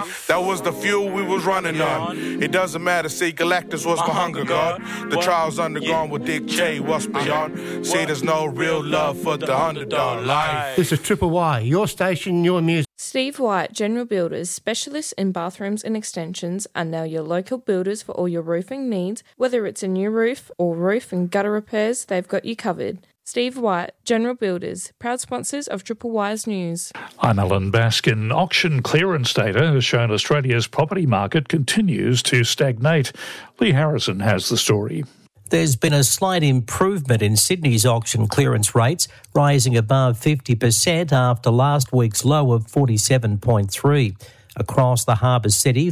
That was the fuel we was running on. It doesn't matter, see, Galactus was my hunger god. The trials undergone will dictate what's beyond. See, there's no real love for the underdog life. This is Triple Y, your station, your music. Steve White General Builders, specialists in bathrooms and extensions, are now your local builders for all your roofing needs. Whether it's a new roof or roof and gutter repairs, they've got you covered. Steve White, General Builders, proud sponsors of Triple Y's News. I'm Alan Baskin. Auction clearance data has shown Australia's property market continues to stagnate. Lee Harrison has the story. There's been a slight improvement in Sydney's auction clearance rates, rising above 50% after last week's low of 47.3. Across the Harbour City,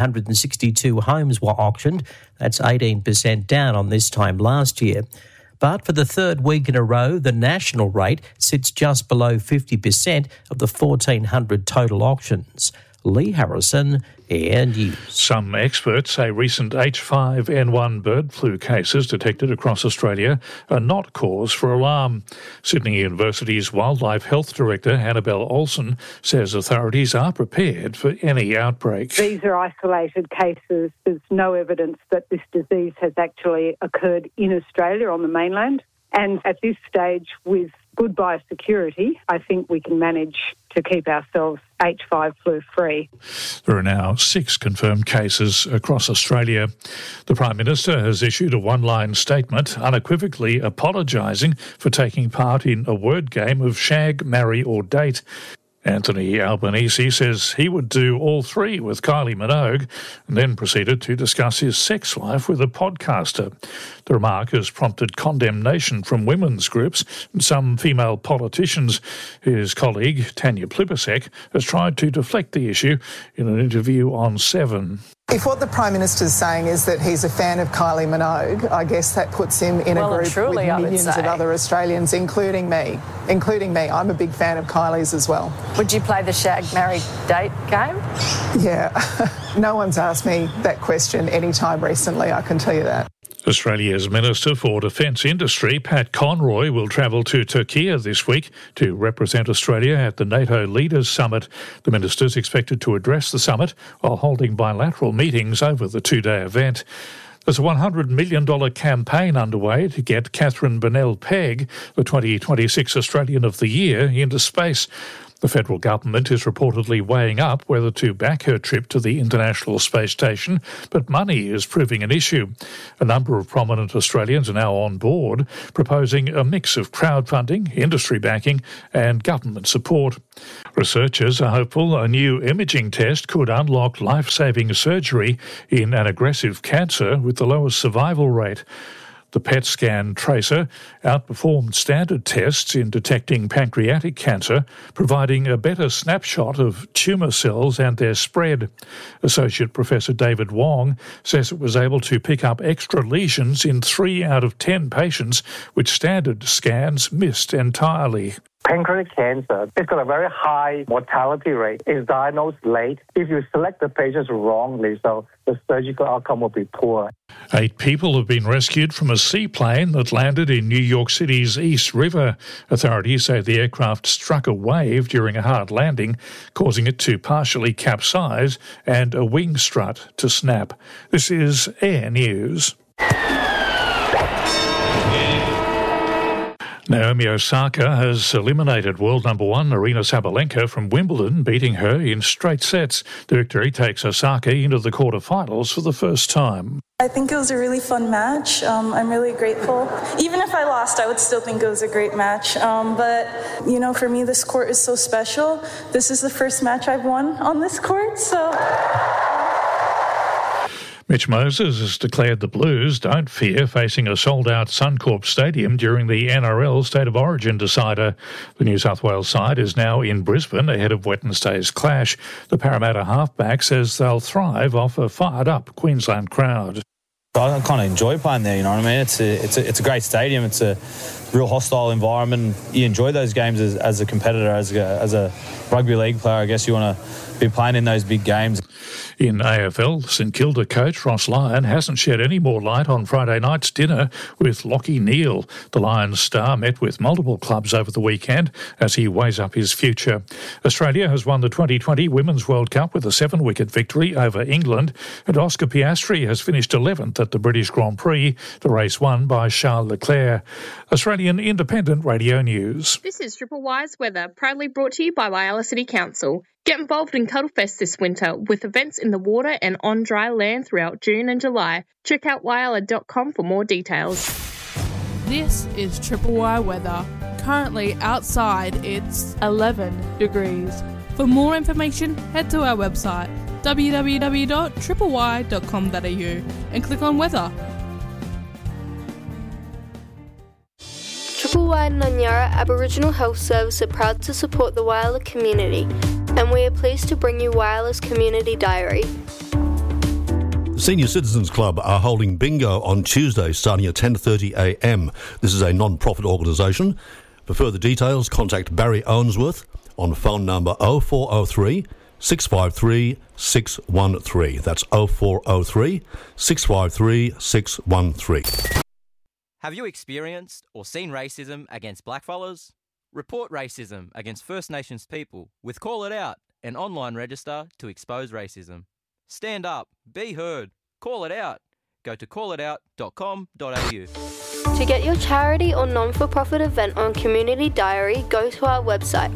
562 homes were auctioned. That's 18% down on this time last year. But for the third week in a row, the national rate sits just below 50% of the 1,400 total auctions. Lee Harrison, Air News. Some experts say recent H5N1 bird flu cases detected across Australia are not cause for alarm. Sydney University's Wildlife Health Director, Annabelle Olsen, says authorities are prepared for any outbreak. These are isolated cases. There's no evidence that this disease has actually occurred in Australia on the mainland. And at this stage, with good biosecurity, I think we can manage to keep ourselves H5 flu-free. There are now 6 confirmed cases across Australia. The Prime Minister has issued a one-line statement unequivocally apologising for taking part in a word game of shag, marry or date. Anthony Albanese says he would do all 3 with Kylie Minogue and then proceeded to discuss his sex life with a podcaster. The remark has prompted condemnation from women's groups and some female politicians. His colleague, Tanya Plibersek, has tried to deflect the issue in an interview on 7. If what the Prime Minister's saying is that he's a fan of Kylie Minogue, I guess that puts him in a group with millions of other Australians, including me. I'm a big fan of Kylie's as well. Would you play the shag, marry, date game? Yeah. No one's asked me that question any time recently, I can tell you that. Australia's Minister for Defence Industry, Pat Conroy, will travel to Turkey this week to represent Australia at the NATO Leaders Summit. The minister's expected to address the summit while holding bilateral meetings over the 2-day event. There's a $100 million campaign underway to get Catherine Bennell-Pegg, the 2026 Australian of the Year, into space. The federal government is reportedly weighing up whether to back her trip to the International Space Station, but money is proving an issue. A number of prominent Australians are now on board, proposing a mix of crowdfunding, industry backing and government support. Researchers are hopeful a new imaging test could unlock life-saving surgery in an aggressive cancer with the lowest survival rate. The PET scan tracer outperformed standard tests in detecting pancreatic cancer, providing a better snapshot of tumour cells and their spread. Associate Professor David Wong says it was able to pick up extra lesions in 3 out of 10 patients, which standard scans missed entirely. Pancreatic cancer, it's got a very high mortality rate. It's diagnosed late. If you select the patients wrongly, so the surgical outcome will be poor. 8 people have been rescued from a seaplane that landed in New York City's East River. Authorities say the aircraft struck a wave during a hard landing, causing it to partially capsize and a wing strut to snap. This is Air News. Naomi Osaka has eliminated world number 1 Aryna Sabalenka from Wimbledon, beating her in straight sets. The victory takes Osaka into the quarterfinals for the first time. I think it was a really fun match. I'm really grateful. Even if I lost, I would still think it was a great match. But, for me, this court is so special. This is the first match I've won on this court, so... Mitch Moses has declared the Blues don't fear facing a sold-out Suncorp Stadium during the NRL State of Origin decider. The New South Wales side is now in Brisbane ahead of Wednesday's clash. The Parramatta halfback says they'll thrive off a fired-up Queensland crowd. I kind of enjoy playing there, you know what I mean? It's a great stadium. It's a real hostile environment. You enjoy those games as a competitor, as a rugby league player. I guess you want to be playing in those big games. In AFL, St Kilda coach Ross Lyon hasn't shed any more light on Friday night's dinner with Lachie Neale. The Lions star met with multiple clubs over the weekend as he weighs up his future. Australia has won the 2020 Women's World Cup with a 7-wicket victory over England, and Oscar Piastri has finished 11th at the British Grand Prix, the race won by Charles Leclerc. Australian Independent Radio News. This is Triple Y's weather, proudly brought to you by Whyalla City Council. Get involved in Cuddlefest this winter with events in the water and on dry land throughout June and July. Check out whyalla.com for more details. This is Triple Y weather. Currently outside it's 11 degrees. For more information, head to our website www.tripley.com.au and click on weather. Triple Y Nanyara Aboriginal Health Service are proud to support the Whyalla community, and we are pleased to bring you Whyalla's Community Diary. The Senior Citizens Club are holding bingo on Tuesday starting at 10:30am. This is a non-profit organisation. For further details, contact Barry Owensworth on phone number 0403 653 613. That's 0403 653 613. Have you experienced or seen racism against blackfellas? Report racism against First Nations people with Call It Out, an online register to expose racism. Stand up, be heard, call it out. Go to callitout.com.au. To get your charity or non-for-profit event on Community Diary, go to our website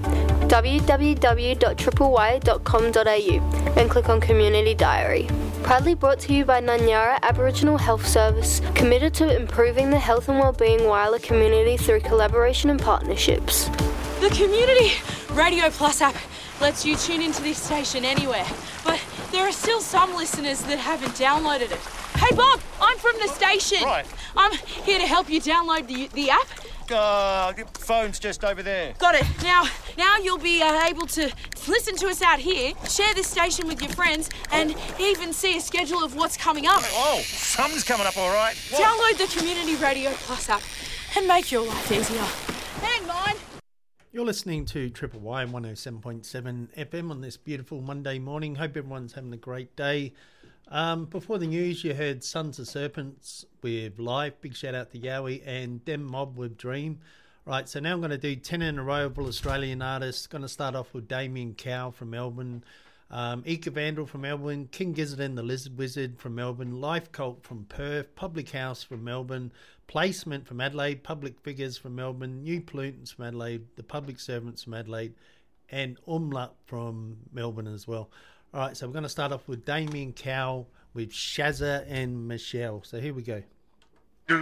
www.tripley.com.au and click on Community Diary. Proudly brought to you by Nanyara Aboriginal Health Service, committed to improving the health and wellbeing Whyalla community through collaboration and partnerships. The Community Radio Plus app lets you tune into this station anywhere, but there are still some listeners that haven't downloaded it. Hey Bob, I'm from the station. Right. I'm here to help you download the app. The phone's just over there. Got it. Now you'll be able to listen to us out here, share this station with your friends, and even see a schedule of what's coming up. Oh, something's coming up all right. What? Download the Community Radio Plus app and make your life easier. Hang on. You're listening to Triple Y on 107.7 FM on this beautiful Monday morning. Hope everyone's having a great day. Before the news, you heard Sons of Serpents with Live. Big shout out to Yowie, and Dem Mob with Dream. Right, so now I'm going to do 10 in a row of all Australian artists. Going to start off with Damien Cow from Melbourne, Ika Vandal from Melbourne, King Gizzard and the Lizard Wizard from Melbourne, Life Cult from Perth, Public House from Melbourne, Placement from Adelaide, Public Figures from Melbourne, New Pollutants from Adelaide, The Public Servants from Adelaide, and Umlaut from Melbourne as well. All right, so we're going to start off with Damien Cow with Shazza and Michelle. So here we go.